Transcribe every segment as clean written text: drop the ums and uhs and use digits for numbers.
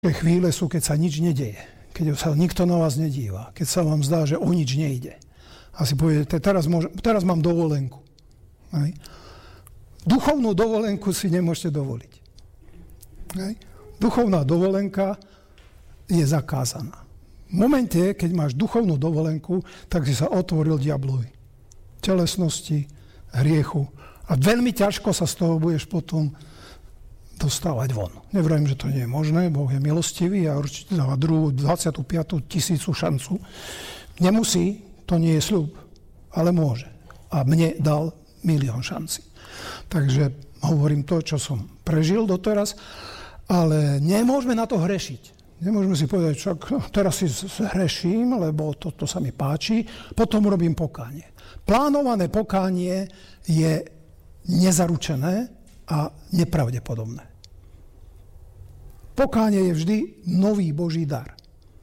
Chvíle sú, keď sa nič nedeje, keď sa nikto na vás nedíva, keď sa vám zdá, že o nič nejde. A si poviete, teraz mám dovolenku. Hej. Duchovnú dovolenku si nemôžete dovoliť. Hej. Duchovná dovolenka je zakázaná. V momente, keď máš duchovnú dovolenku, tak si sa otvoril diablovi. Telesnosti, hriechu. A veľmi ťažko sa z toho budeš potom dostávať von. Nevrajím, že to nie je možné, Boh je milostivý a určite dáva druhú, 25. tisícu šancu. Nemusí, to nie je sľub, ale môže. A mne dal 1 000 000 šancí. Takže hovorím to, čo som prežil doteraz, ale nemôžeme na to hrešiť. Nemôžeme si povedať, že teraz si hreším, lebo toto sa mi páči, potom robím pokánie. Plánované pokánie je nezaručené a nepravdepodobné. Pokánie je vždy nový Boží dar.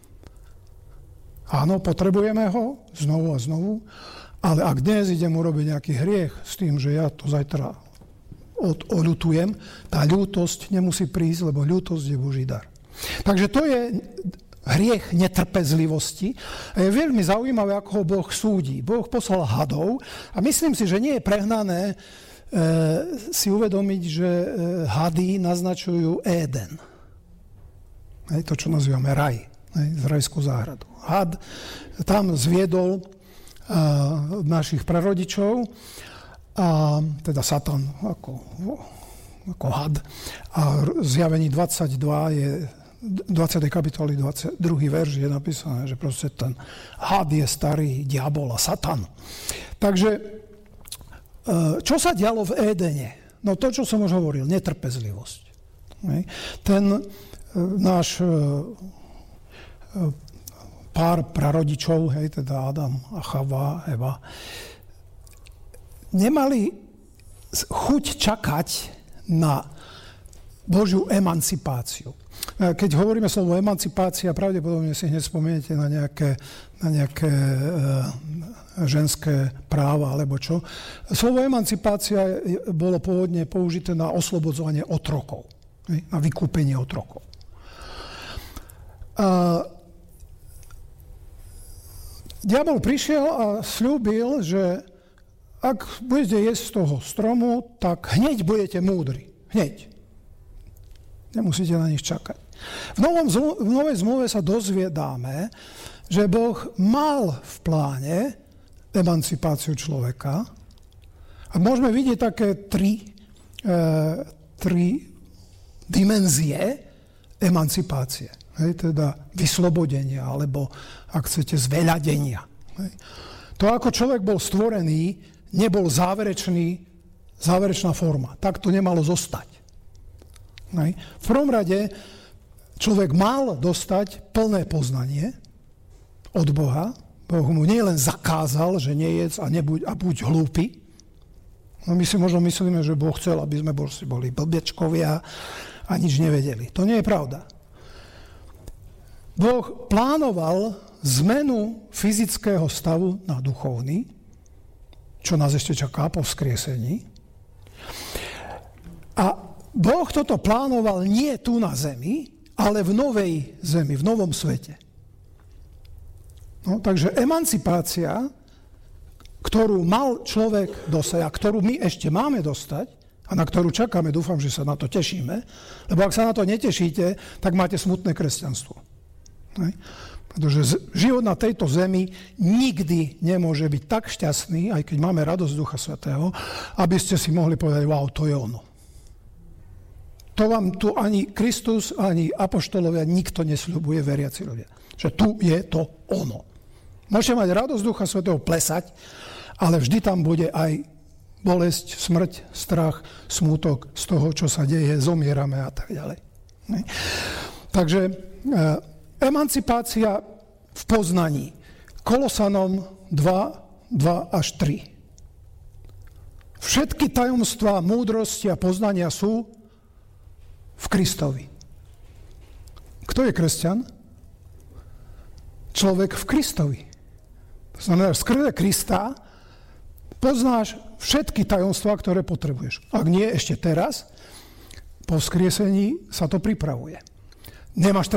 Áno, potrebujeme ho znovu a znovu, ale ak dnes idem urobiť nejaký hriech s tým, že ja to zajtra oľutujem, tá ľútosť nemusí prísť, lebo ľútosť je Boží dar. Takže to je hriech netrpezlivosti. A je veľmi zaujímavé, ako ho Boh súdi. Boh poslal hadov a myslím si, že nie je prehnané si uvedomiť, že hady naznačujú Éden. To, čo nazývame raj, rajskú záhradu. Had tam zviedol našich prarodičov, a teda Satan ako had. A zjavení 22 je 20. kapitoly 22. verš je napísané, že proste ten had je starý diabol a Satan. Takže čo sa dialo v Édene? No to, čo som už hovoril, netrpezlivosť. Ten náš pár prarodičov, teda Adam a Eva, nemali chuť čakať na Božiu emancipáciu. Keď hovoríme slovo emancipácia, pravdepodobne si hneď spomeniete na nejaké ženské práva alebo čo. Slovo emancipácia bolo pôvodne použité na oslobodzovanie otrokov, na vykúpenie otrokov. Diabol prišiel a sľúbil, že ak budete jesť z toho stromu, tak hneď budete múdri. Hneď. Nemusíte na nich čakať. V novej zmluve sa dozviedáme, že Boh mal v pláne emancipáciu človeka. A môžeme vidieť také tri dimenzie emancipácie. Teda vyslobodenia, alebo ak chcete, zveľadenia. To, ako človek bol stvorený, nebol záverečná forma. Tak to nemalo zostať. V prvom rade človek mal dostať plné poznanie od Boha. Boh mu nielen zakázal, že nejedz a buď hlúpy. No my si možno myslíme, že Boh chcel, aby sme boli blbečkovia a nič nevedeli. To nie je pravda. Boh plánoval zmenu fyzického stavu na duchovný, čo nás ešte čaká po vzkriesení. A Boh toto plánoval nie tu na zemi, ale v novej zemi, v novom svete. No, takže emancipácia, ktorú mal človek dostať a ktorú my ešte máme dostať a na ktorú čakáme, dúfam, že sa na to tešíme, lebo ak sa na to netešíte, tak máte smutné kresťanstvo. Pretože život na tejto zemi nikdy nemôže byť tak šťastný, aj keď máme radosť Ducha Svätého, aby ste si mohli povedať, wow, to je ono. To vám tu ani Kristus, ani apoštolovia nikto nesľubuje, veriaci ľudia. Že tu je to ono. Môžete mať radosť Ducha Svätého plesať, ale vždy tam bude aj bolesť, smrť, strach, smútok z toho, čo sa deje, zomierame a tak ďalej. Takže emancipácia v poznaní. Kolosanom 2 až 3. Všetky tajomstvá múdrosti a poznania sú v Kristovi. Kto je kresťan? Človek v Kristovi. To znamená, skrze Krista poznáš všetky tajomstvá, ktoré potrebuješ. Ak nie ešte teraz, po vzkriesení sa to pripravuje. Nemáš